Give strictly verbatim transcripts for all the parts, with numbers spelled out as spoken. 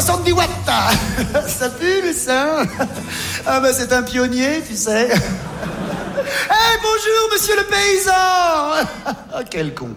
soixante-dix watts. Ça pue, le sein. Ah ben, c'est un pionnier, tu sais. Eh, hey, bonjour, monsieur le paysan. Ah, quel con.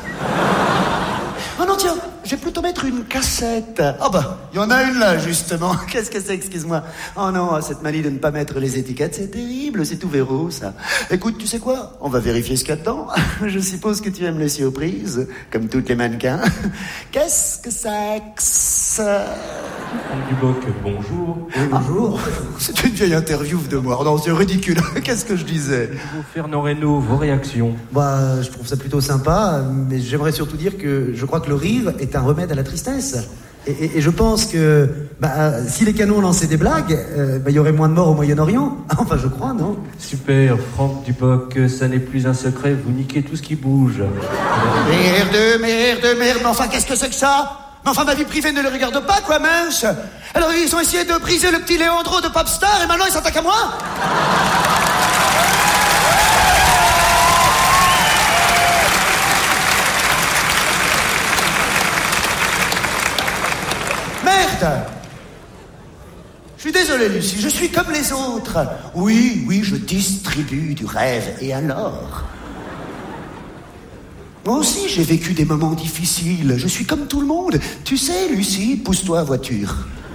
Oh non, tiens, je vais plutôt mettre une cassette. Oh bah, il y en a une là, justement. Qu'est-ce que c'est, excuse-moi. Oh non, cette manie de ne pas mettre les étiquettes, c'est terrible, c'est tout verrou, ça. Écoute, tu sais quoi? On va vérifier ce qu'il y a dedans. Je suppose que tu aimes les surprises, comme toutes les mannequins. Qu'est-ce que c'est que ça? Franck Dubosc, bonjour. Oui, bonjour. Ah, c'est une vieille interview de moi. Non, c'est ridicule. Qu'est-ce que je disais? Vous, Fernand Reynaud, vos réactions? Bah, je trouve ça plutôt sympa, mais j'aimerais surtout dire que je crois que le rire est un remède à la tristesse. Et, et, et je pense que bah, si les canons lançaient des blagues, euh, bah, il y aurait moins de morts au Moyen-Orient. Enfin, je crois, non? Super, Franck Dubosc, ça n'est plus un secret, vous niquez tout ce qui bouge. Merde, merde, merde, mais enfin, qu'est-ce que c'est que ça? Mais enfin, ma vie privée ne le regarde pas, quoi, mince. Alors, ils ont essayé de briser le petit Léandro de Popstar, et maintenant, ils s'attaquent à moi? Merde! Je suis désolé, Lucie, je suis comme les autres. Oui, oui, je distribue du rêve, et alors? Moi aussi, j'ai vécu des moments difficiles. Je suis comme tout le monde. Tu sais, Lucie, pousse-toi, voiture.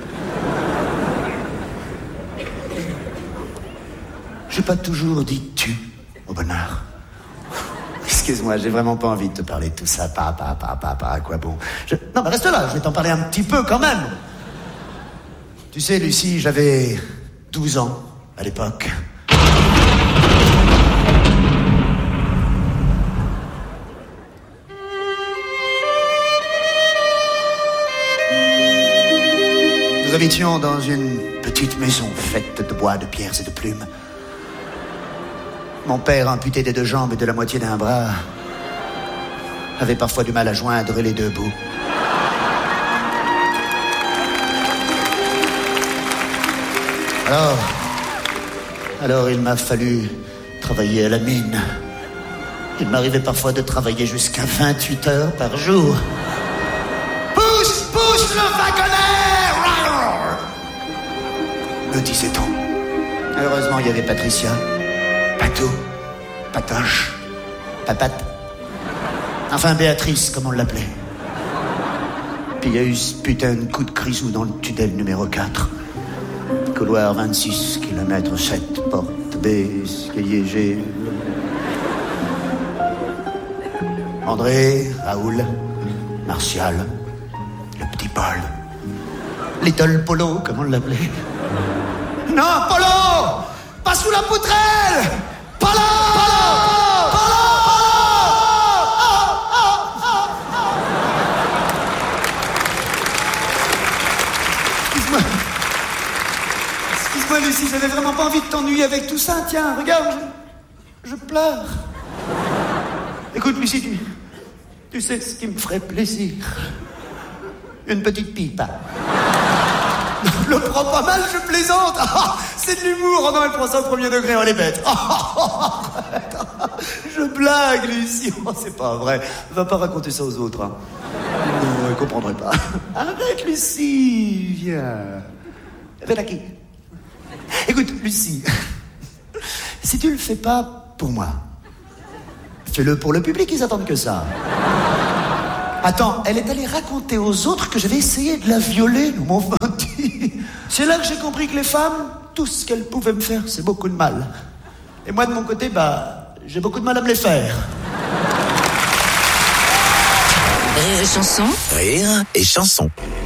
J'ai pas toujours dit tu au bonheur. Excuse-moi, j'ai vraiment pas envie de te parler de tout ça. Pas, pas, pas, pas, pas, à quoi bon. Je... Non, mais reste là, je vais t'en parler un petit peu quand même. Tu sais, Lucie, j'avais douze ans à l'époque. Nous habitions dans une petite maison faite de bois, de pierres et de plumes. Mon père, amputé des deux jambes et de la moitié d'un bras, avait parfois du mal à joindre les deux bouts. Alors, alors il m'a fallu travailler à la mine. Il m'arrivait parfois de travailler jusqu'à vingt-huit heures par jour. Pousse, pousse le wagonnet! Me disait-on. Heureusement, il y avait Patricia, Patou, Patoche, Papate. Enfin, Béatrice, comme on l'appelait. Puis il y a eu ce putain de coup de grisou dans le tunnel numéro quatre. Couloir vingt-six, kilomètre sept, porte B, escalier G. André, Raoul, Martial, le petit Paul. Little Polo, comme on l'appelait. Non, Polo! Pas sous la poutrelle! Polo! Polo! Polo! Oh, oh, oh, oh. Excuse-moi. Excuse-moi, Lucie, j'avais vraiment pas envie de t'ennuyer avec tout ça. Tiens, regarde, je, je pleure. Écoute, Lucie, tu, tu sais ce qui me ferait plaisir? Une petite pipe. Le prends pas mal, je plaisante. Ah, c'est de l'humour. Oh non, elle prend ça au premier degré, on est bête. Oh, je blague, Lucie. Oh, c'est pas vrai. Va pas raconter ça aux autres. Hein. Non, elle comprendrait pas. Arrête, Lucie. Viens. Viens là qui. Écoute, Lucie. Si tu le fais pas pour moi, fais-le pour le public, ils attendent que ça. Attends, elle est allée raconter aux autres que j'avais essayé de la violer, nous m'ont dit. C'est là que j'ai compris que les femmes, tout ce qu'elles pouvaient me faire, c'est beaucoup de mal. Et moi, de mon côté, bah, j'ai beaucoup de mal à me les faire. Rire et chanson. Rire et chanson.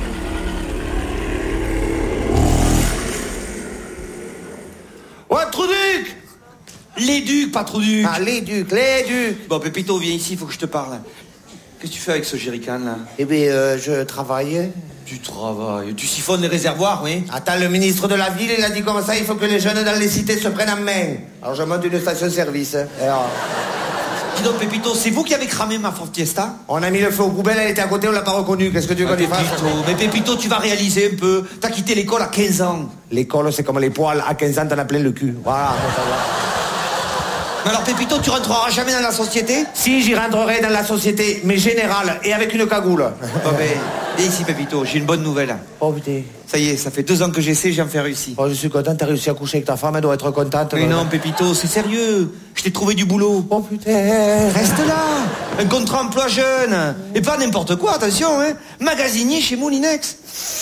Ouais, Trouduc! Les ducs, pas Trouduc. Ah, les ducs, les ducs. Bon, Pépito, viens ici, il faut que je te parle. Qu'est-ce que tu fais avec ce jerrycan, là? Eh bien, euh, je travaillais. Tu travailles. Tu siphonnes les réservoirs, oui? Attends, le ministre de la ville, il a dit comme ça, il faut que les jeunes dans les cités se prennent en main. Alors, je monte une station-service. Alors... Dis donc, Pépito, c'est vous qui avez cramé ma Ford Fiesta? On a mis le feu aux poubelles, elle était à côté, on l'a pas reconnue. Qu'est-ce que tu veux qu'on y fasse? Pépito, mais Pépito, tu vas réaliser un peu. T'as quitté l'école à quinze ans. L'école, c'est comme les poils. À quinze ans, t'en as plein le cul. Voilà, faut savoir. Mais alors, Pépito, tu rentreras jamais dans la société? Si, j'y rentrerai dans la société, mais générale, et avec une cagoule. Oh, mais... Viens ici, Pépito, j'ai une bonne nouvelle. Oh putain. Ça y est, ça fait deux ans que j'essaie, j'ai enfin réussi. Oh, je suis content, t'as réussi à coucher avec ta femme, elle doit être contente. Mais non, Pépito, c'est sérieux. Je t'ai trouvé du boulot. Oh putain. Reste là. Un contrat emploi jeune. Et pas n'importe quoi, attention, hein. Magasinier chez Moulinex.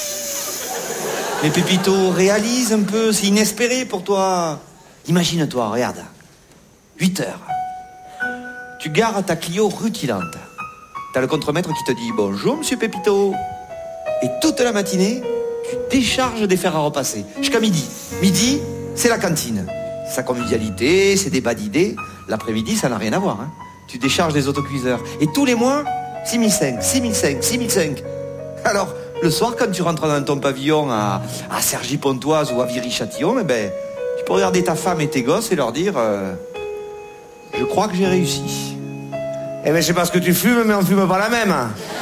Mais Pépito, réalise un peu, c'est inespéré pour toi. Imagine-toi, regarde. huit heures. Tu gares ta Clio rutilante. T'as le contremaître qui te dit « Bonjour, monsieur Pépito ». Et toute la matinée, tu décharges des fers à repasser. Jusqu'à midi. Midi, c'est la cantine. Sa convivialité, ses débats d'idées. L'après-midi, ça n'a rien à voir. Hein. Tu décharges des autocuiseurs. Et tous les mois, six mille cinq, six mille cinq, six mille cinq. Alors, le soir, quand tu rentres dans ton pavillon à, à Cergy-Pontoise ou à Viry-Châtillon, eh ben, tu peux regarder ta femme et tes gosses et leur dire euh, « Je crois que j'ai réussi ». Eh ben, je sais pas ce que tu fumes, mais on fume pas la même.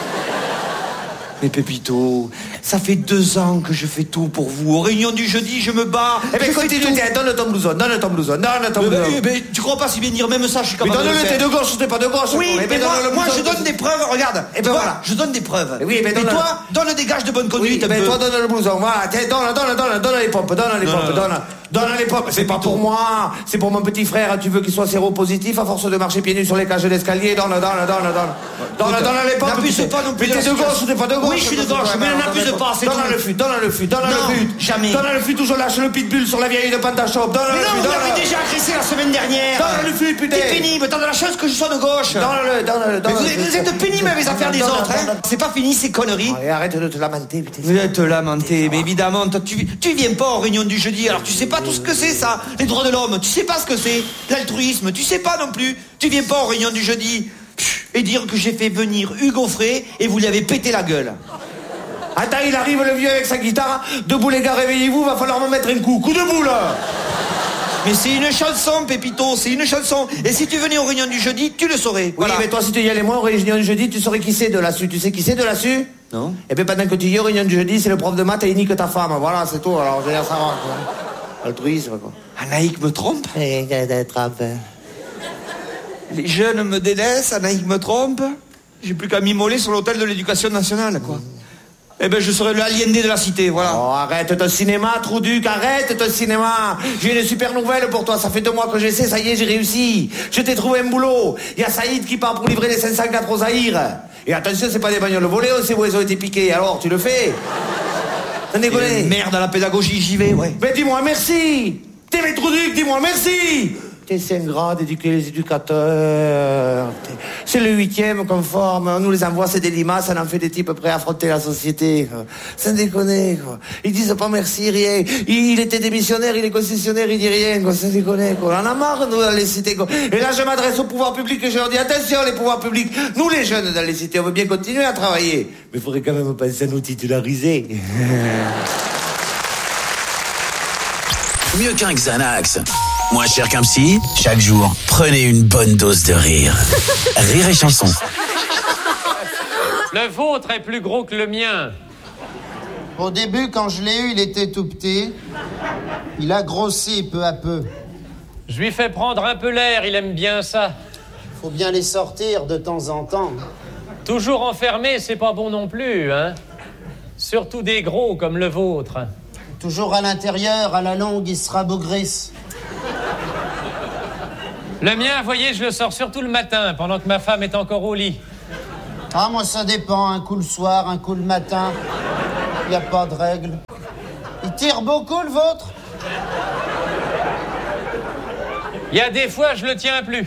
Mais Pépito, ça fait deux ans que je fais tout pour vous. Aux réunions du jeudi, je me bats. Eh ben, continue, tiens, donne ton blouson, donne ton blouson, donne ton blouson. Mais, mais, tu crois pas si bien dire, même ça, je suis capable de le faire. Mais donne-le, t'es de gauche, t'es pas de gauche. Oui, mais mais moi, donne moi je donne des preuves, regarde. Et ben voilà, je donne des preuves. Oui, mais, mais toi, donne des gages de bonne conduite. Oui, mais toi, donne le blouson, voilà, tiens, donne, donne, donne, donne les pompes, donne les pompes, donne. Donne les pompes, c'est pas pour moi, c'est pour mon petit frère, tu veux qu'il soit séropositif à force de marcher pieds nus sur les cages d'escalier, donne, donne, donne, donne. Donne, donne les pompes. N'abuse pas non plus. Mais t'es de gauche ou t'es pas de gauche? Oui, je suis de gauche, mais n'abuse pas, c'est tout. Donne le fût, donne le fût, donne le fût. Jamais. Donne le fût ou je lâche le pitbull sur la vieille de Pantachop. Donne le fût. Mais non, vous l'avez déjà agressé la semaine dernière. Donne le fût, putain. T'es pénible, t'as de la chance que je sois de gauche. Donne-le, donne-le, donne-le. Vous êtes pénible avec les affaires des autres, hein. C'est pas fini ces conneries. Et arrête de te lamenter, putain. Vous êtes te lamenter, mais évidemment, toi, tu, tu viens pas aux réunions du jeudi, alors tu sais pas tout ce que c'est ça, les droits de l'homme, tu sais pas ce que c'est, l'altruisme, tu sais pas non plus, tu viens pas aux réunions du jeudi, et dire que j'ai fait venir Hugo Frey et vous lui avez pété la gueule. Attends, il arrive le vieux avec sa guitare, debout les gars, réveillez-vous, va falloir me mettre un coup, coup de boule. Mais c'est une chanson, Pépito, c'est une chanson. Et si tu venais aux réunions du jeudi, tu le saurais. Oui, voilà. mais toi, si tu y allais moins aux réunions du jeudi, tu saurais qui c'est de là-dessus. Tu sais qui c'est de là-dessus? Non. Et bien, pendant que tu y es aux réunions du jeudi, c'est le prof de maths et il nique ta femme. Voilà, c'est tout. Alors, je vais dire ça va, quoi. Altruisme, quoi. Anaïk me trompe? Les jeunes me délaissent, Anaïk me trompe. J'ai plus qu'à m'immoler sur l'hôtel de l'éducation nationale, quoi. Eh ben, je serai le aliéné de la cité, voilà. Oh, arrête ton cinéma, Trouduc, arrête ton cinéma. J'ai une super nouvelle pour toi, ça fait deux mois que j'essaie, ça y est, j'ai réussi. Je t'ai trouvé un boulot. Il y a Saïd qui part pour livrer les cinq cent quatre aux Zaïre. Et attention, c'est pas des bagnoles volées, on sait où elles ont été piquées. Alors, tu le fais? T'en déconnes? Merde à la pédagogie, j'y vais, ouais. Mais dis-moi merci. T'es mes Trouduc, dis-moi merci. C'est un grand d'éduquer les éducateurs. C'est le huitième qu'on forme. On nous les envoie, c'est des limaces, on en fait des types prêts à affronter la société. Sans déconner, quoi. Ils disent pas merci, rien. Il, il était démissionnaire, il est concessionnaire, il dit rien, quoi. Sans déconner, quoi. On en a marre, nous, dans les cités, quoi. Et là, je m'adresse au pouvoir public et je leur dis, attention, les pouvoirs publics. Nous, les jeunes, dans les cités, on veut bien continuer à travailler. Mais il faudrait quand même penser à nous titulariser. Mieux qu'un Xanax. Moins cher qu'un psy, chaque jour, prenez une bonne dose de rire. Rire et chanson. Le vôtre est plus gros que le mien. Au début, quand je l'ai eu, il était tout petit. Il a grossi peu à peu. Je lui fais prendre un peu l'air, il aime bien ça. Faut bien les sortir de temps en temps. Toujours enfermé, c'est pas bon non plus, hein. Surtout des gros comme le vôtre. Toujours à l'intérieur, à la longue, il sera bougrisse. Le mien, voyez, je le sors surtout le matin, pendant que ma femme est encore au lit. Ah, moi, ça dépend. Un coup le soir, un coup le matin. Il n'y a pas de règle. Il tire beaucoup, le vôtre? Il y a des fois, je le tiens plus.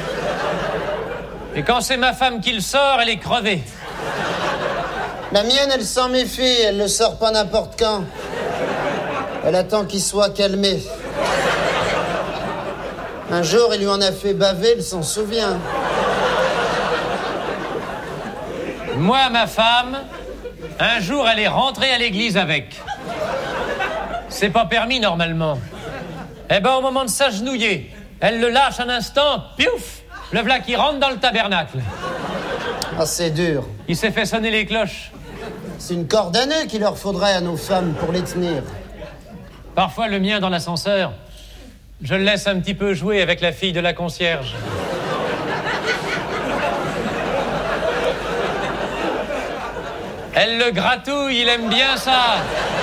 Et quand c'est ma femme qui le sort, elle est crevée. La mienne, elle s'en méfie. Elle le sort pas n'importe quand. Elle attend qu'il soit calmé. Un jour, il lui en a fait baver, elle s'en souvient. Moi, ma femme, un jour, elle est rentrée à l'église avec. C'est pas permis, normalement. Eh ben, au moment de s'agenouiller, elle le lâche un instant, piouf, le v'là qui rentre dans le tabernacle. Ah, c'est dur. Il s'est fait sonner les cloches. C'est une corde à nœud qu'il leur faudrait à nos femmes pour les tenir. Parfois, le mien dans l'ascenseur, je le laisse un petit peu jouer avec la fille de la concierge. Elle le gratouille, il aime bien ça.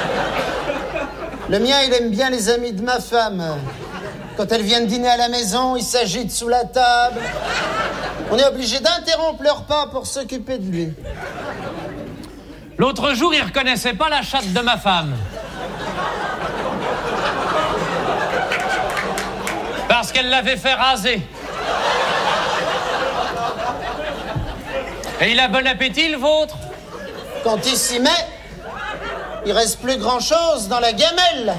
Le mien, il aime bien les amis de ma femme. Quand elle vient de dîner à la maison, il s'agite sous la table. On est obligé d'interrompre le repas pour s'occuper de lui. L'autre jour, il reconnaissait pas la chatte de ma femme. Parce qu'elle l'avait fait raser. Et il a bon appétit, le vôtre? Quand il s'y met, il reste plus grand-chose dans la gamelle.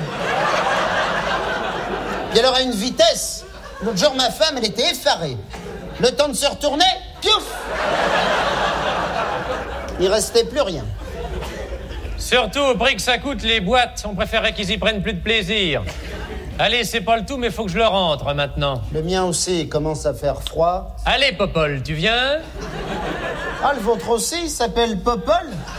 Et alors à une vitesse, l'autre jour ma femme, elle était effarée. Le temps de se retourner, piouf! Il restait plus rien. Surtout au prix que ça coûte les boîtes, on préférait qu'ils y prennent plus de plaisir. Allez, c'est pas le tout, mais faut que je le rentre maintenant. Le mien aussi, il commence à faire froid. Allez, Popol, tu viens? Ah, le vôtre aussi, il s'appelle Popol?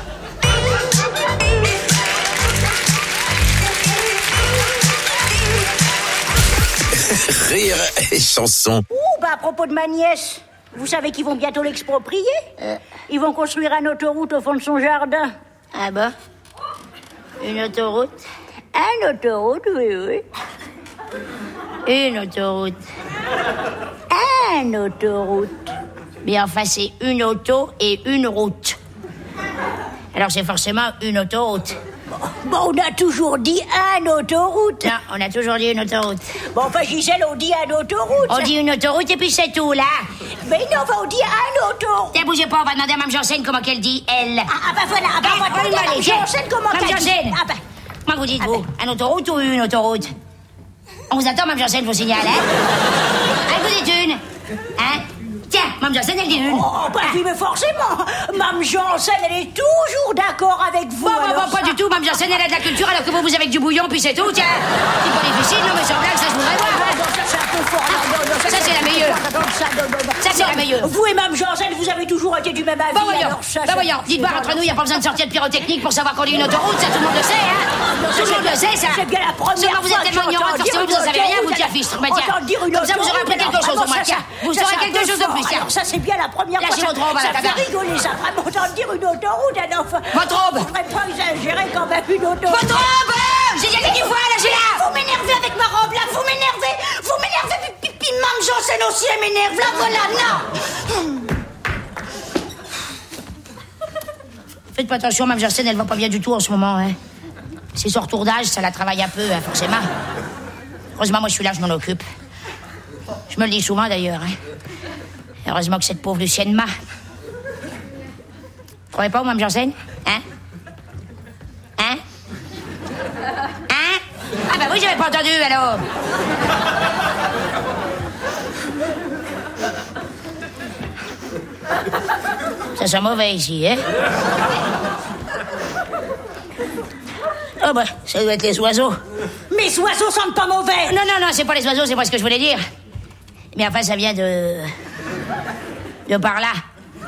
Rire et chanson. Ouh, bah à propos de ma nièce, vous savez qu'ils vont bientôt l'exproprier? euh. Ils vont construire une autoroute au fond de son jardin. Ah bah? Une autoroute? Une autoroute, oui, oui. Une autoroute. Une autoroute. Mais enfin, c'est une auto et une route. Alors c'est forcément une autoroute. Bon, on a toujours dit une autoroute. Non, on a toujours dit une autoroute. Bon, enfin, Gisèle, on dit une autoroute. On dit une autoroute et puis c'est tout, là. Mais non, on dit une autoroute. Tiens, bougez pas, on va demander à Mme Janssen comment qu'elle dit, elle. Ah, ah bah voilà, ah bah, on va demander à Mme Janssen comment Mme qu'elle dit. Janssen. Ah bah. Comment vous dites, vous? Une autoroute ou une autoroute? On vous attend, Mme Janssen, je vous signale, hein? Elle vous dit une. Hein? Tiens, Mme Janssen, elle dit une. Oh, bah oui, mais forcément. Mme Janssen, elle est toujours d'accord avec vous. Bon, bon, bon, pas du tout. Mme Janssen, elle a de la culture, alors que vous, vous avez que du bouillon, puis c'est tout, tiens. C'est pas difficile, non, mais sans blague, ça, je voudrais voir. Ah, non, ça, c'est un peu fort. Non, non, non, ça, c'est la meilleure. Ça, c'est la meilleure. Vous et Mme Janssen, vous avez toujours été du même avis. Bon, voyons. Alors, ça, ben, voyons. Dites voir, entre nous, il n'y a pas besoin de sortir de pyrotechnique pour savoir qu'on dit une autoroute, ça, tout le monde le sait, hein. Tout le monde le sait, ça. C'est bien la première Seulement, vous êtes tellement ignorant, forcément, vous n'en savez rien, vous dites fiche. Ben, tiens. Comme ça, vous aurez appris quelque chose, au moins, tiens. Vous saurez quelque chose de plus, tiens. Ça, c'est bien la première fois. Lâchez votre robe à la Ça fait rigoler, ça. Vraiment, entendre dire une autoroute, un enfant. Votre robe. Je voudrais pas exagérer quand même une autoroute. Votre robe. J'ai déjà dit une fois, lâchez-la. Vous m'énervez avec ma robe, là. Vous m'énervez. Vous m'énervez. Puis, puis Mme Janssen aussi, elle m'énerve. Là, voilà, non. Faites pas attention, Mme Janssen, elle va pas bien du tout en ce moment, hein. C'est son retour d'âge, ça la travaille un peu, hein, forcément. Heureusement, moi, je suis là, je m'en occupe. Je me le dis souvent, d'ailleurs, hein. Heureusement que cette pauvre Lucienne m'a. Vous trouvez pas, Mme Janssen? Hein? Hein? Hein? Ah bah oui, j'avais pas entendu, alors. Ça sent mauvais ici, hein? Oh bah, ça doit être les oiseaux. Mes oiseaux sentent pas mauvais. Non, non, non, c'est pas les oiseaux, c'est pas ce que je voulais dire. Mais enfin, ça vient de... de par là.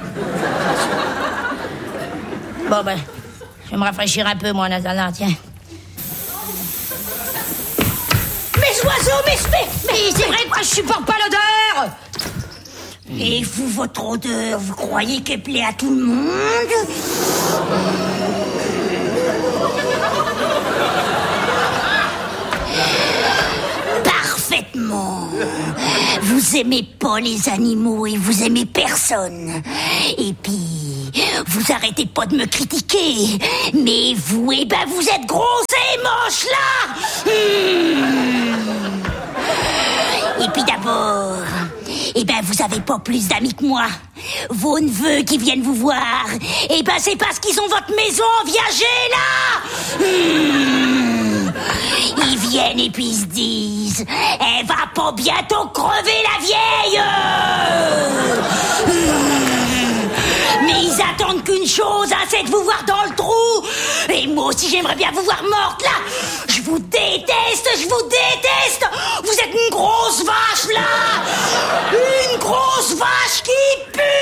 Bon, ben, je vais me rafraîchir un peu, moi, en attendant, tiens. Mes oiseaux, mes... Mais, mais c'est vrai que moi, je supporte pas l'odeur. Et vous, votre odeur, vous croyez qu'elle plaît à tout le monde? Parfaitement. Vous aimez pas les animaux et vous aimez personne. Et puis, vous arrêtez pas de me critiquer. Mais vous, eh ben, vous êtes gros et moches, là. Mmh. Et puis d'abord, eh ben, vous avez pas plus d'amis que moi. Vos neveux qui viennent vous voir, eh ben, c'est parce qu'ils ont votre maison en viager, là. Mmh. Ils viennent et puis ils se disent, elle va pas bientôt crever, la vieille. Mmh. Mais ils attendent qu'une chose, hein, c'est de vous voir dans le trou. Et moi aussi, j'aimerais bien vous voir morte, là. Je vous déteste, je vous déteste. Vous êtes une grosse vache, là. Une grosse vache qui pue.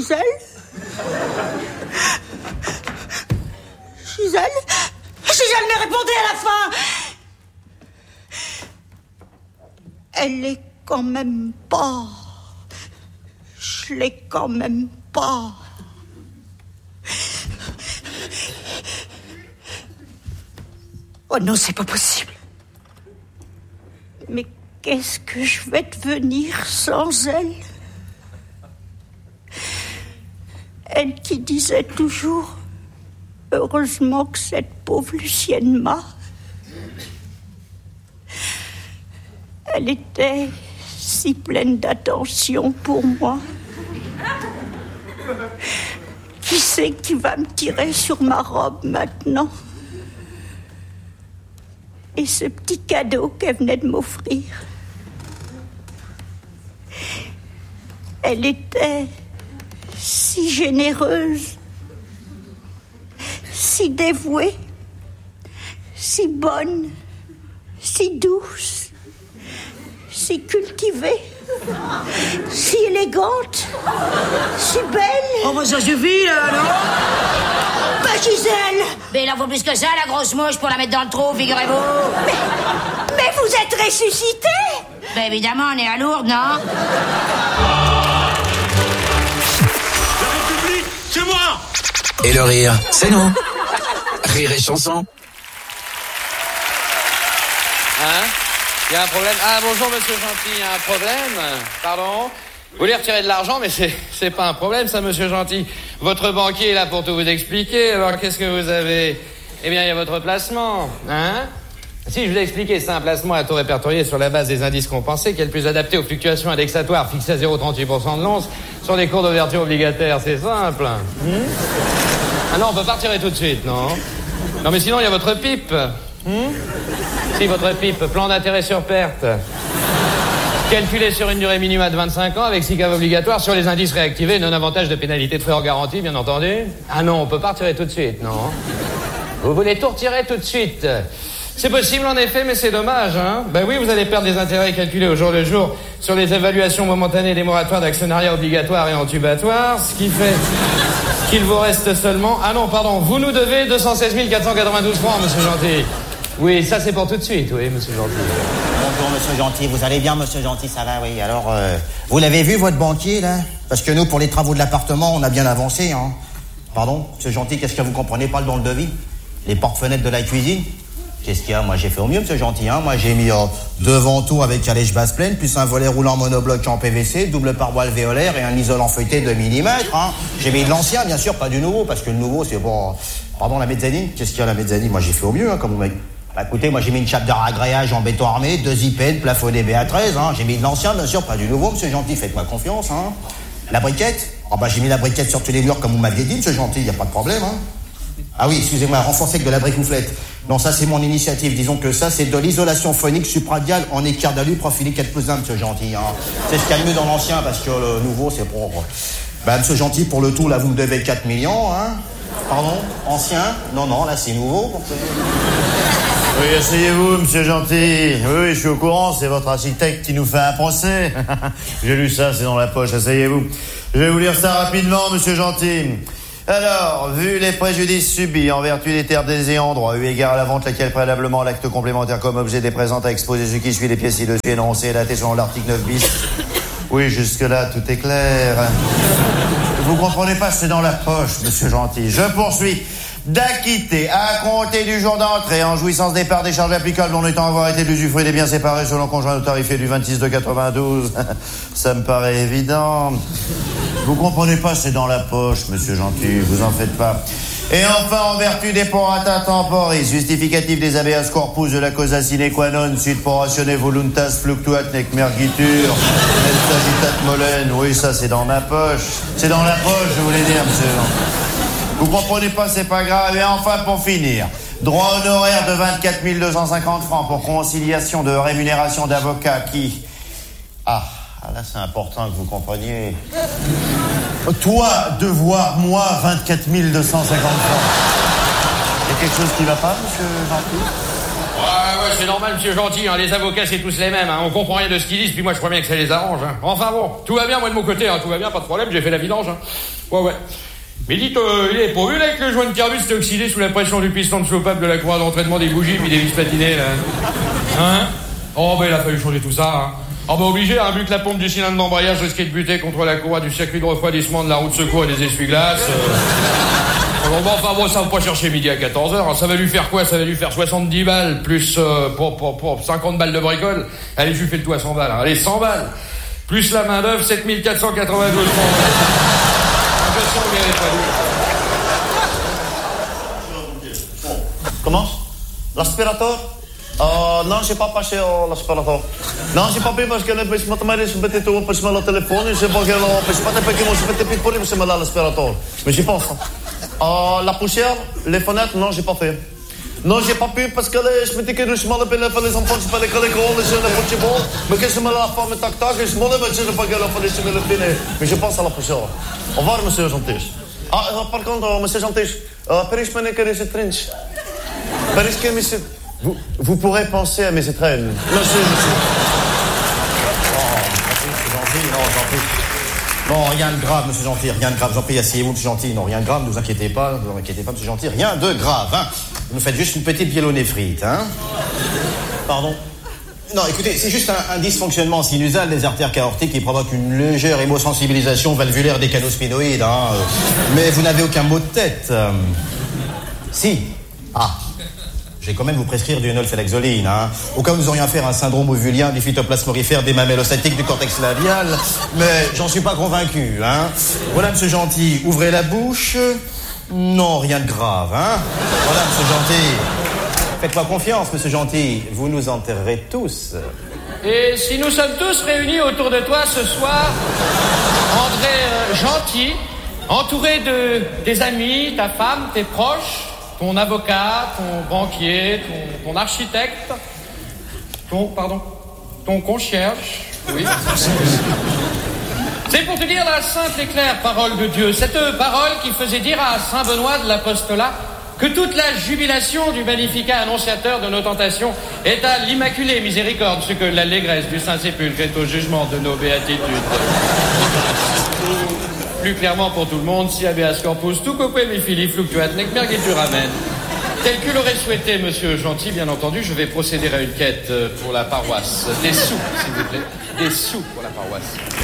Gisèle Gisèle Gisèle, mais répondez à la fin. Elle est quand même pas. Je l'ai quand même pas. Oh non, c'est pas possible. Mais qu'est-ce que je vais devenir sans elle? Elle qui disait toujours « Heureusement que cette pauvre Lucienne m'a ». Elle était si pleine d'attention pour moi. Qui c'est qui va me tirer sur ma robe maintenant? Et ce petit cadeau qu'elle venait de m'offrir. Elle était si généreuse, si dévouée, si bonne, si douce, si cultivée, si élégante, si belle. Oh, bah ça suffit, là, non? Bah, Gisèle! Mais il en faut plus que ça, la grosse mouche, pour la mettre dans le trou, figurez-vous. Mais, mais vous êtes ressuscité! Bah, évidemment, on est à Lourdes, non? La République, c'est moi! Et le rire, c'est nous. Rire et chanson. Hein? Il y a un problème? Ah, bonjour, monsieur Gentil, il y a un problème? Pardon? Vous voulez retirer de l'argent, mais c'est, c'est pas un problème, ça, monsieur Gentil. Votre banquier est là pour tout vous expliquer, alors qu'est-ce que vous avez? Eh bien, il y a votre placement, hein? Si, je vous ai expliqué, c'est un placement à taux répertorié sur la base des indices compensés, qui est le plus adapté aux fluctuations indexatoires fixées à zéro virgule trente-huit pour cent de l'once sur des cours d'ouverture obligataires, c'est simple. Hmm? Ah non, on peut pas retirer tout de suite, non? Non, mais sinon, il y a votre pipe. Hmm? Si, votre pipe, plan d'intérêt sur perte. Calculé sur une durée minimale de vingt-cinq ans avec six caves obligatoires sur les indices réactivés, non avantage de pénalité de frais hors garantie, bien entendu. Ah non, on peut pas retirer tout de suite, non. Vous voulez tout retirer tout de suite? C'est possible en effet, mais c'est dommage, hein. Ben oui, vous allez perdre des intérêts calculés au jour le jour sur les évaluations momentanées des moratoires d'actionnariat obligatoire et entubatoire, ce qui fait qu'il vous reste seulement... Ah non, pardon, vous nous devez deux cent seize mille quatre cent quatre-vingt-douze francs, monsieur Gentil. Oui, ça c'est pour tout de suite, oui, monsieur Gentil. Bonjour, monsieur Gentil, vous allez bien, monsieur Gentil, ça va, oui. Alors, euh, vous l'avez vu, votre banquier, là? Parce que nous, pour les travaux de l'appartement, on a bien avancé, hein. Pardon, monsieur Gentil, qu'est-ce que vous comprenez pas dans le devis? Les portes-fenêtres de la cuisine? Qu'est-ce qu'il y a? Moi, j'ai fait au mieux, monsieur Gentil, hein. Moi, j'ai mis euh, deux vantaux avec calèche basse pleine, plus un volet roulant monobloc en P V C, double pare-bois alvéolaire et un isolant feuilleté de millimètres, hein. J'ai mis de l'ancien, bien sûr, pas du nouveau, parce que le nouveau, c'est bon... Pardon, la mezzanine? Qu'est-ce qu'il y a, la mezzanine? Moi, j'ai fait au mieux, hein, comme vous m'avez... Bah, écoutez, moi j'ai mis une chape de ragréage en béton armé, deux I P N, plafonné B A treize, hein. J'ai mis de l'ancien, bien sûr, pas du nouveau, monsieur Gentil, faites-moi confiance, hein. La briquette? Ah bah j'ai mis la briquette sur tous les murs comme vous m'aviez dit, monsieur Gentil, y a pas de problème, hein. Ah oui, excusez-moi, renforcé avec de la bricouflette. Non, ça c'est mon initiative, disons que ça c'est de l'isolation phonique supradiale en équerre d'alu profilé quatre plus un, monsieur Gentil, hein. C'est ce qu'il y a de mieux dans l'ancien, parce que le nouveau c'est propre. Bah monsieur Gentil, pour le tout, là vous me devez quatre millions, hein. Pardon? Ancien? Non, non, là c'est nouveau. Pour que... Oui, asseyez-vous, monsieur Gentil. Oui, oui, je suis au courant, c'est votre architecte qui nous fait un procès. J'ai lu ça, c'est dans la poche, asseyez-vous. Je vais vous lire ça rapidement, monsieur Gentil. Alors, vu les préjudices subis en vertu des termes des ayants droit, eu égard à la vente, laquelle préalablement l'acte complémentaire comme objet des présentes a exposé ce qui suit les pièces ci-dessus énoncées et daté selon l'article neuf bis. Oui, jusque-là, tout est clair. Vous comprenez pas, c'est dans la poche, monsieur Gentil. Je poursuis. D'acquitter à compter du jour d'entrée en jouissance des parts des charges applicables en étant avoir été l'usufruit des biens séparés selon conjoint de tarifé du vingt-six de quatre-vingt-douze. Ça me paraît évident. Vous comprenez pas, c'est dans la poche, monsieur Gentil, vous en faites pas. Et enfin, en vertu des prorata temporis, justificatif des habeas corpus de la causa sine qua non, sud poratione voluntas fluctuat nec mergitur, nec sagitat molen. Oui, ça c'est dans ma poche. C'est dans la poche, je voulais dire, monsieur Gentil. Vous comprenez pas, c'est pas grave. Et enfin, pour finir, droit honoraire de vingt-quatre mille deux cent cinquante francs pour conciliation de rémunération d'avocat qui... Ah, là, c'est important que vous compreniez. Toi, devoir, moi, vingt-quatre mille deux cent cinquante francs. Il y a quelque chose qui va pas, monsieur Gentil? Ouais, ouais, c'est normal, monsieur Gentil, hein. Les avocats, c'est tous les mêmes, hein. On comprend rien de ce qu'ils disent, puis moi, je crois bien que ça les arrange, hein. Enfin bon, tout va bien, moi, de mon côté, hein. Tout va bien, pas de problème, j'ai fait la vidange, hein. Ouais, ouais. Mais dites, euh, il est pourvu, là, que le joint de carbure s'est oxydé sous la pression du piston de chauffable de la courroie d'entraînement des bougies puis des vis patinées, là. Hein? Oh, ben, il a fallu changer tout ça, hein. Oh, ben, obligé, hein, vu que la pompe du cylindre d'embrayage risquait de buter contre la courroie du circuit de refroidissement de la roue de secours et des essuie-glaces. Euh... bon, bon, enfin, bon, ça va pas chercher midi à quatorze heures, hein. Ça va lui faire quoi? Ça va lui faire soixante-dix balles, plus, euh, pour, pour, pour cinquante balles de bricole. Allez, je lui fais le tout à cent balles, hein. Allez, cent balles. Plus la main-d'œuvre, sept mille quatre cent quatre-vingt-douze francs. Commence. L'aspirateur? Uh, non, j'ai pas passé uh, l'aspirateur. Non, j'ai pas pris parce que je me suis dit que tu peux me le téléphone. Je sais pas que je sais pas que je vais te pour me l'aspirateur. Mais j'y pense. Uh, la poussière, les fenêtres, non, j'ai pas fait. Non, j'ai pas pu parce que je me dis que je m'en appelle les enfants, je peux les coller l'école, je ne peux pas. Mais que je me la femme tac tac, je m'en appelle, je ne peux pas que la fenêtre me le pine. Mais je pense à la poussière. Au revoir, monsieur Gentis. Ah, uh, par contre, uh, monsieur Gentis, uh, Paris me que je trench. Paris que monsieur. Vous, vous pourrez penser à mes étrennes. Monsieur, monsieur. Oh, c'est gentil, non, gentil. Non, rien de grave, monsieur Gentil, rien de grave. J'en prie, asseyez-vous, monsieur Gentil. Non, rien de grave, ne vous inquiétez pas, ne vous inquiétez pas, monsieur Gentil. Rien de grave, hein. Vous nous faites juste une petite violonnée frite, hein. Pardon? Non, écoutez, c'est juste un, un dysfonctionnement sinusal des artères aortiques qui provoque une légère hémosensibilisation valvulaire des canaux sphénoïdes, hein. Mais vous n'avez aucun mot de tête. Euh... Si. Ah. Je vais quand même vous prescrire du nolfenexoline, hein. Au cas où nous aurions affaire à un syndrome ovulien du phytoplasme aurifère des mamelles ostatiques du cortex labial, mais j'en suis pas convaincu, hein. Voilà, monsieur Gentil, ouvrez la bouche. Non, rien de grave, hein. Voilà, monsieur Gentil. Faites-moi confiance, monsieur Gentil. Vous nous enterrerez tous. Et si nous sommes tous réunis autour de toi ce soir, André euh, Gentil, entouré de tes amis, ta femme, tes proches, ton avocat, ton banquier, ton, ton architecte, ton, pardon, ton concierge, oui. C'est pour te dire la simple et claire parole de Dieu, cette parole qui faisait dire à saint Benoît de l'Apostolat que toute la jubilation du Magnificat annonciateur de nos tentations est à l'Immaculée Miséricorde, ce que l'allégresse du Saint-Sépulcre est au jugement de nos béatitudes. Plus clairement pour tout le monde, si habeas corpus tu coque mi fili fluctuat nec mergituramen. Tel que l'aurait souhaité monsieur Gentil, bien entendu, je vais procéder à une quête pour la paroisse. Des sous, s'il vous plaît. Des sous pour la paroisse.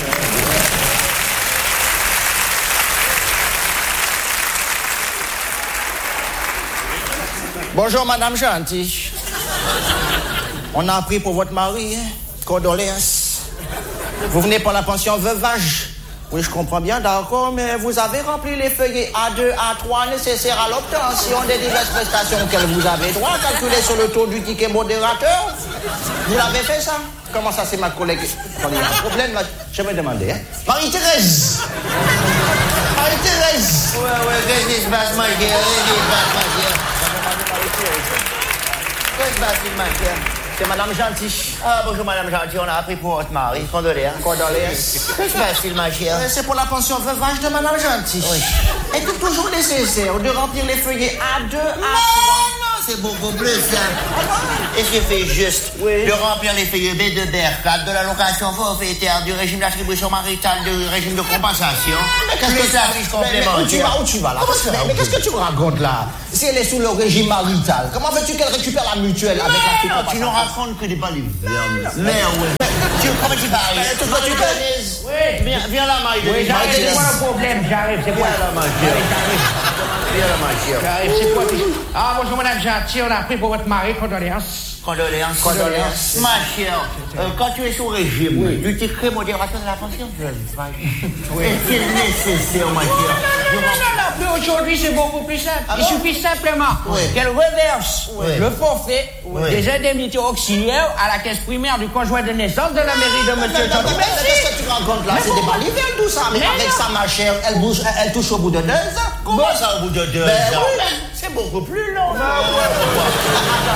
Bonjour, madame Gentil. On a appris pour votre mari, hein? Condoléances. Vous venez pour la pension veuvage. Oui, je comprends bien, d'accord, mais vous avez rempli les feuillets A deux, A trois nécessaires à l'obtention des diverses prestations auxquelles vous avez droit, calculées sur le taux du ticket modérateur. Vous l'avez fait, ça? Comment ça, c'est ma collègue? Attendez, il y a un problème, là. Je vais demander, hein. Marie-Thérèse! Marie-Thérèse! Ouais, ouais, qu'est-ce qui se passe, ma chère? Qu'est-ce qui se passe, ma chère? Qu'est-ce qui se passe, ma chère? C'est madame Gentil. Ah, bonjour, madame Gentil, on a appris pour votre mari. Condoléances. Condoléances. Qu'est-ce qui se passe, ma chère? C'est pour la pension veuvage de madame Gentil. Oui. Est-il toujours nécessaire de remplir les feuillets A deux, A trois? Non, non, c'est beaucoup plus simple. Est-ce qu'il fait juste oui. de remplir les feuillets B de B R quatre de l'allocation forfaitaire, du régime d'attribution maritale, du régime de compensation? Mais qu'est-ce que ça fiche complémentaire? Où tu vas, où tu vas là? Mais, mais qu'est-ce que tu me racontes là? Si elle est sous le régime marital, comment veux-tu qu'elle récupère la mutuelle avec la non, tu nous racontes que des balivernes. Mais oui. Tu, comment tu parles? Tu vois, tu connais? Oui. Viens, viens là, Maïdé. Oui, j'arrive, c'est quoi le problème? J'arrive, c'est quoi? Viens là, ma chère. Viens là, ma chère. J'arrive, c'est quoi? Ah, bonjour, madame Gentil, on a appris pour votre mari, condoléances. Condoléances. Condoléances. Ma chère, euh, quand tu es sous régime, oui. du ticket modérateur de la pension, oui. Est-ce nécessaire, ma chère? Non, non, non, non, aujourd'hui, c'est beaucoup plus simple. Ah, il bon? suffit simplement oui. qu'elle reverse oui. le forfait oui. des indemnités auxiliaires à la caisse primaire du conjoint de naissance de la mairie de monsieur Gentil. Mais qu'est-ce que tu racontes là? C'est des balivernes, tout ça. Mais, mais avec non. ça, ma chère, elle, bouge, elle touche au bout de deux ans. Comment bon, ça, au bout de deux ben, ans? Oui. C'est beaucoup plus long. Ben, ouais, ouais.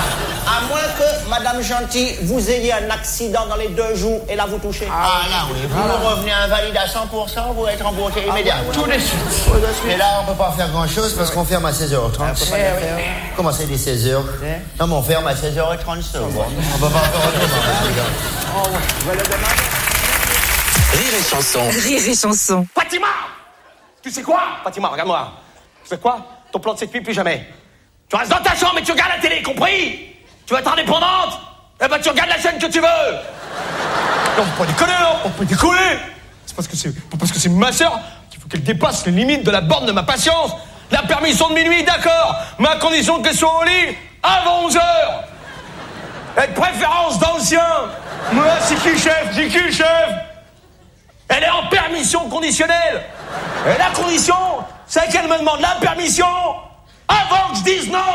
À moins que, Madame Gentil, vous ayez un accident dans les deux jours et là vous touchez. Ah là, oui. Vous ah, revenez invalide à cent pour cent, vous êtes remboursé ah, immédiatement. Tout de suite. Et là, on peut pas faire grand-chose parce qu'on ferme à seize heures trente. Ah, eh, oui. Comment c'est les seize heures eh? Non, mais on ferme à seize heures trente. On peut pas faire autrement, les gars. Oh, voilà demain. Rire et chanson. Rire et chanson. Fatima! Tu sais quoi? Fatima, regarde-moi. Tu sais quoi? Ton plan de cette nuit, plus jamais. Tu restes dans ta chambre et tu regardes la télé, compris? Tu veux être indépendante? Eh ben tu regardes la chaîne que tu veux. Non, faut pas déconner, non, faut pas déconner. C'est parce que c'est parce que c'est ma sœur qu'il faut qu'elle dépasse les limites de la borne de ma patience. La permission de minuit, d'accord. Ma condition qu'elle soit au lit avant onze heures. Et de préférence d'ancien. Moi, c'est qui le chef? C'est qui le chef? Elle est en permission conditionnelle. Et la condition, c'est qu'elle me demande la permission avant que je dise non.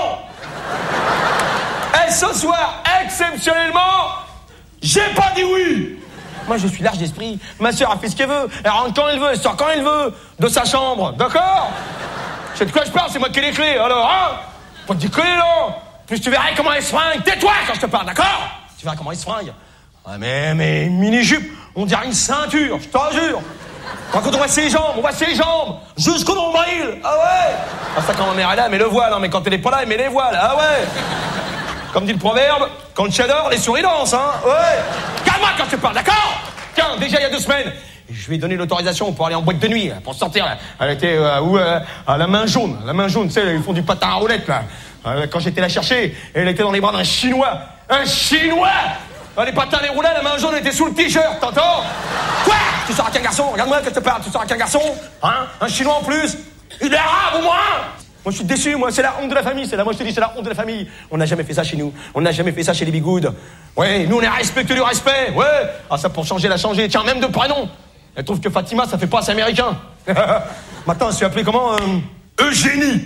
Et ce soir, exceptionnellement, j'ai pas dit oui. Moi, je suis large d'esprit. Ma sœur a fait ce qu'elle veut. Elle rentre quand elle veut, elle sort quand elle veut de sa chambre. D'accord? C'est de quoi je parle, c'est moi qui ai les clés. Alors, hein? Pas te déconner, non? Plus tu verrais comment elle se fringue. Tais-toi quand je te parle, d'accord? Tu verras comment elle se fringue. Ah, mais, mais, mini-jupe, on dirait une ceinture, je t'en jure. Quand on voit ses jambes, on voit ses jambes jusqu'au nombril. Ah ouais? Ah, ça, quand ma mère est là, elle met le voile, hein, mais quand elle est pas là, elle met les voiles. Ah ouais? Comme dit le proverbe, quand le chat dort, les souris dansent, hein? Ouais. Calme-moi quand je te parle, d'accord? Tiens, déjà il y a deux semaines, je lui ai donné l'autorisation pour aller en boîte de nuit, pour sortir, là. Elle était euh, où, euh, à la main jaune. La main jaune, tu sais, ils font du patin à roulettes, là. Euh, quand j'étais la chercher, elle était dans les bras d'un Chinois. Un Chinois! Les patins, les roulets, la main jaune était sous le t-shirt, t'entends? Quoi? Tu sors avec un garçon? Regarde-moi que je te parle, tu sors avec un garçon? Hein? Un Chinois en plus? Il est arabe au moins? Moi, je suis déçu, moi, c'est la honte de la famille, c'est la, moi, je te dis, c'est la honte de la famille. On n'a jamais fait ça chez nous. On n'a jamais fait ça chez les bigoudes. Ouais, nous, on est respectueux du respect, ouais. Ah, ça, pour changer, la changer. Tiens, même de prénom. Elle trouve que Fatima, ça fait pas assez américain. Maintenant, elle se fait appeler comment? euh, Eugénie.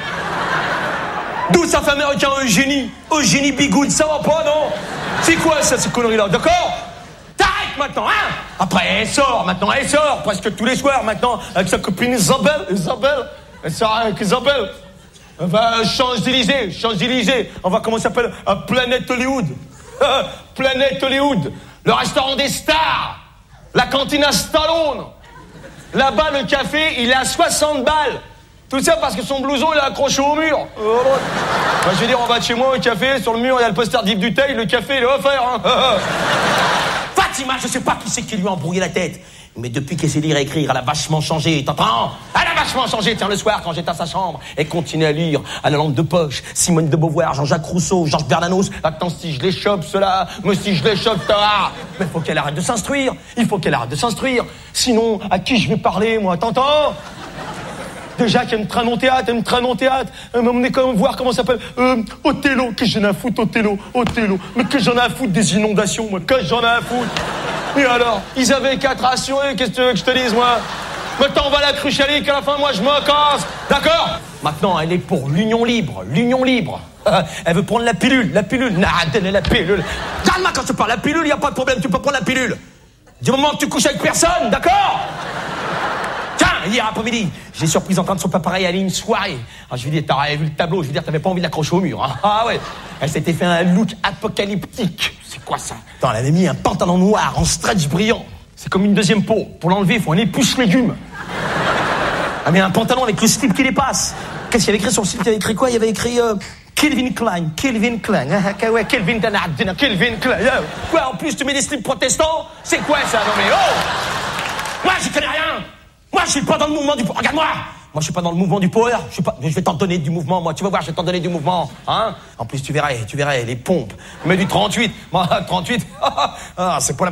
D'où ça fait américain, Eugénie? Eugénie Bigoud, ça va pas, non? C'est quoi ça, ces conneries-là, d'accord? T'arrêtes maintenant, hein? Après, elle sort, maintenant, elle sort, presque tous les soirs, maintenant, avec sa copine Isabelle, Isabelle, elle sort avec Isabelle. Elle va à Champs-Élysées, Champs-Élysées, on va, comment ça s'appelle? À Planète Hollywood. Planète Hollywood, le restaurant des stars, la cantine à Stallone. Là-bas, le café, il est à soixante balles. Tout ça parce que son blouson, il est accroché au mur. Oh, bah, je vais dire, en bas de chez moi, au café, sur le mur, il y a le poster d'Yves Duteil, le café, il est offert. Hein. Fatima, je sais pas qui c'est qui lui a embrouillé la tête. Mais depuis qu'elle sait lire et écrire, elle a vachement changé, t'entends? Elle a vachement changé, tiens, le soir, quand j'étais à sa chambre, elle continuait à lire, à la lampe de poche, Simone de Beauvoir, Jean-Jacques Rousseau, Georges Bernanos. Attends, si je les chope, ceux-là, mais si je les chope, t'as... Mais faut qu'elle arrête de s'instruire, il faut qu'elle arrête de s'instruire. Sinon, à qui je vais parler, moi, t'entends? Déjà qu'elle me traîne mon théâtre, elle me traîne mon théâtre. Elle m'a emmené quand même voir comment ça s'appelle. Euh, Othello, que j'en ai à foutre, Othello, Othello. Mais que j'en ai à foutre des inondations, moi, que j'en ai à foutre. Et alors, ils avaient qu'à te rassurer, qu'est-ce que tu veux que je te dise, moi? Maintenant, on va à la cruchalique, à la fin, moi, je me casse. D'accord? Maintenant, elle est pour l'union libre, l'union libre. Elle veut prendre la pilule, la pilule. Non, donne la pilule. Regarde-moi quand je te parle, la pilule, il n'y a pas de problème, tu peux prendre la pilule. Du moment que tu couches avec personne, d'accord? Hier après-midi, j'ai surprise en train de son pareil à aller une soirée. Alors, je lui ai dit, t'aurais vu le tableau, je veux dire, t'avais pas envie de l'accrocher au mur. Hein. Ah ouais, elle s'était fait un look apocalyptique. C'est quoi ça? Attends, elle avait mis un pantalon noir en stretch brillant. C'est comme une deuxième peau. Pour l'enlever, il faut un épuche légumes. Elle met un pantalon avec le slip qui dépasse. Qu'est-ce qu'il y avait écrit sur le slip? Il y avait écrit quoi? Il y avait écrit euh, Calvin Klein, Calvin Klein. Ah, ouais, Calvin Klein, Calvin Klein. Quoi, en plus, tu mets des slips protestants? C'est quoi ça? Non mais oh! Moi, j'y connais rien! Moi, je suis pas dans le mouvement du... Regarde-moi! Moi, je suis pas dans le mouvement du power. Je suis pas... Je vais t'en donner du mouvement, moi. Tu vas voir, je vais t'en donner du mouvement. Hein? En plus, tu verrais, tu verrais, les pompes. Mais du trente-huit. Moi, trente-huit, ah, c'est pour la...